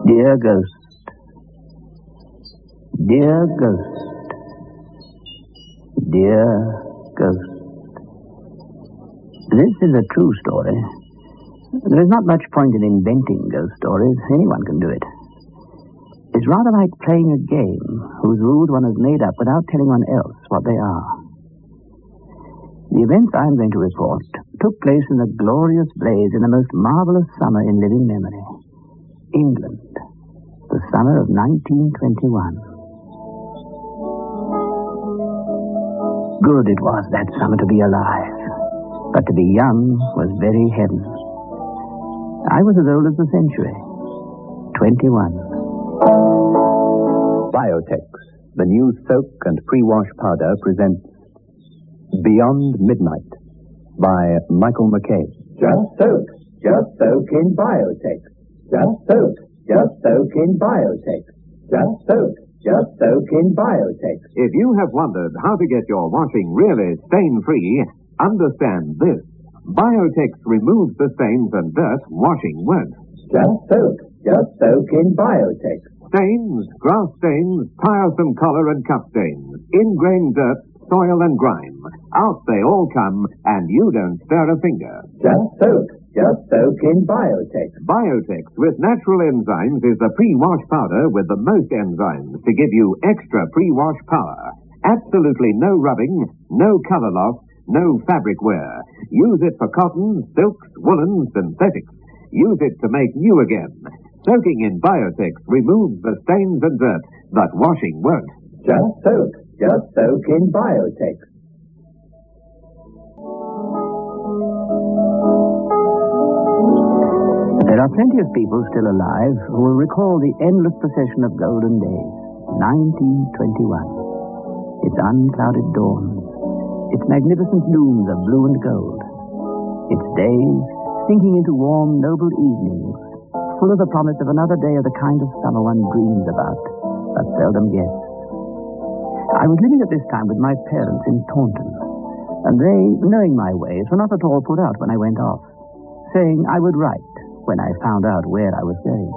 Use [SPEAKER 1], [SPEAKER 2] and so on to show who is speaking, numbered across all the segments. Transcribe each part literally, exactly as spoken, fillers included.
[SPEAKER 1] Dear Ghost, dear Ghost, dear Ghost. This is a true story. There is not much point in inventing ghost stories. Anyone can do it. It's rather like playing a game whose rules one has made up without telling one else what they are. The events I'm going to report took place in a glorious blaze in the most marvelous summer in living memory. England, the summer of nineteen twenty-one. Good it was that summer to be alive, but to be young was very heaven. I was as old as the century, twenty-one.
[SPEAKER 2] Biotex, the new soak and pre-wash powder, presents Beyond Midnight by Michael McKay.
[SPEAKER 3] Just soak, just soak in Biotex. Just soak, just soak in Biotex. Just soak, just soak in Biotex.
[SPEAKER 4] If you have wondered how to get your washing really stain-free, understand this. Biotex removes the stains and dirt washing won't.
[SPEAKER 3] Just soak, just soak in Biotex.
[SPEAKER 4] Stains, grass stains, tiresome collar and cup stains, ingrained dirt, soil and grime. Out they all come, and you don't stir a finger.
[SPEAKER 3] Just soak, just soak in Biotex.
[SPEAKER 4] Biotex with natural enzymes is the pre-wash powder with the most enzymes to give you extra pre-wash power. Absolutely no rubbing, no color loss, no fabric wear. Use it for cotton, silks, woolens, synthetics. Use it to make new again. Soaking in Biotex removes the stains and dirt, but washing won't.
[SPEAKER 3] Just soak, just soak in Biotex.
[SPEAKER 1] There are plenty of people still alive who will recall the endless procession of golden days, nineteen twenty-one. Its unclouded dawns, its magnificent looms of blue and gold, its days sinking into warm, noble evenings, full of the promise of another day of the kind of summer one dreams about, but seldom gets. I was living at this time with my parents in Taunton, and they, knowing my ways, were not at all put out when I went off, saying I would write when I found out where I was going.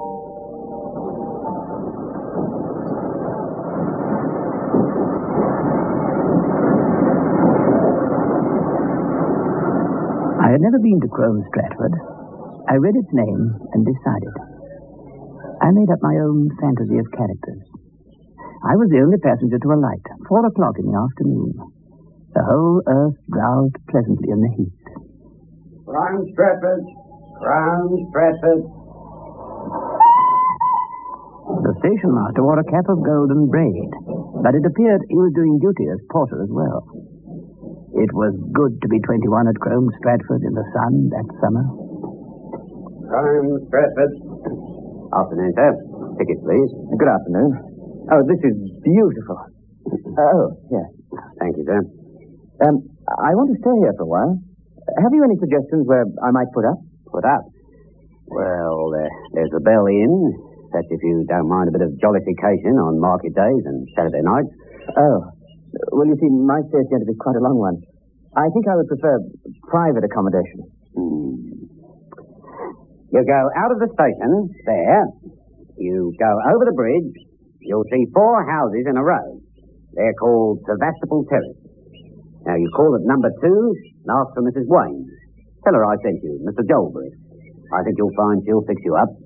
[SPEAKER 1] I had never been to Crome Stratford. I read its name and decided. I made up my own fantasy of characters. I was the only passenger to alight, four o'clock in the afternoon. The whole earth drowsed pleasantly in the heat.
[SPEAKER 5] Crome Stratford, Crome Stratford.
[SPEAKER 1] The station master wore a cap of golden braid, but it appeared he was doing duty as porter as well. It was good to be twenty-one at Crome Stratford in the sun that summer.
[SPEAKER 5] Crome Stratford. Afternoon, sir. Ticket, please.
[SPEAKER 2] Good afternoon. Oh, this is beautiful. Oh, yes.
[SPEAKER 5] Thank you, sir.
[SPEAKER 2] Um, I want to stay here for a while. Have you any suggestions where I might put up?
[SPEAKER 5] Put up? Well, uh, there's the Bell Inn. That's if you don't mind a bit of jollification on market days and Saturday nights.
[SPEAKER 2] Oh. Well, you see, my stay is going to be quite a long one. I think I would prefer private accommodation.
[SPEAKER 5] Hmm. You go out of the station, there. You go over the bridge. You'll see four houses in a row. They're called Sevastopol Terrace. Now, you call at number two and ask for Missus Wayne. Tell her I sent you, Mister Jolbury. I think you'll find she'll fix you up.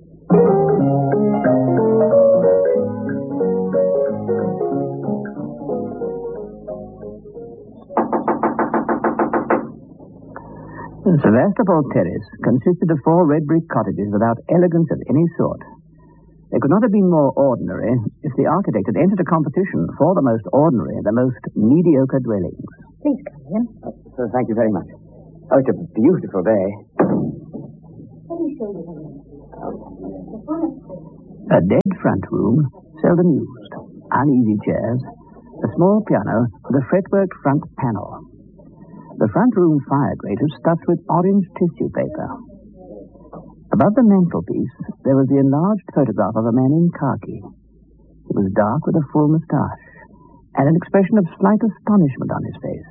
[SPEAKER 1] Sevastopol Terrace consisted of four red brick cottages without elegance of any sort. They could not have been more ordinary if the architect had entered a competition for the most ordinary, the most mediocre dwellings.
[SPEAKER 6] Please come in.
[SPEAKER 2] Oh, thank you very much. Oh, it's a beautiful day.
[SPEAKER 6] Let me show you the room. The front
[SPEAKER 1] A dead front room, seldom used, uneasy chairs, a small piano with a fretwork front panel. The front room fire grate was stuffed with orange tissue paper. Above the mantelpiece, there was the enlarged photograph of a man in khaki. He was dark with a full moustache and an expression of slight astonishment on his face.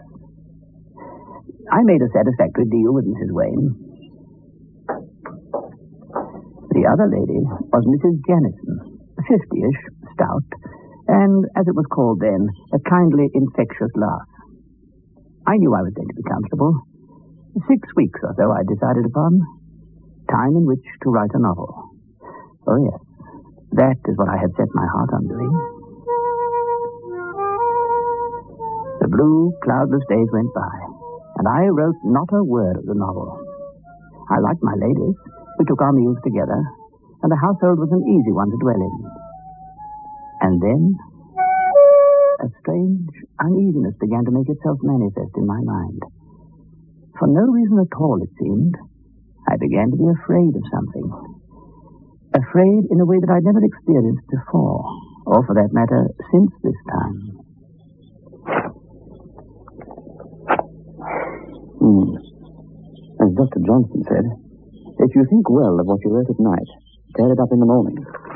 [SPEAKER 1] I made a satisfactory deal with Missus Wayne. The The other lady was Missus Jennison, fifty-ish, stout, and, as it was called then, a kindly, infectious laugh. I knew I was going to be comfortable. Six weeks or so I decided upon. Time in which to write a novel. Oh, yes. That is what I had set my heart on doing. The blue, cloudless days went by, and I wrote not a word of the novel. I liked my ladies. We took our meals together, and the household was an easy one to dwell in. And then, a strange uneasiness began to make itself manifest in my mind. For no reason at all, it seemed, I began to be afraid of something. Afraid in a way that I'd never experienced before, or for that matter, since this time.
[SPEAKER 7] Hmm. As Doctor Johnson said, if you think well of what you wrote at night, tear it up in the morning.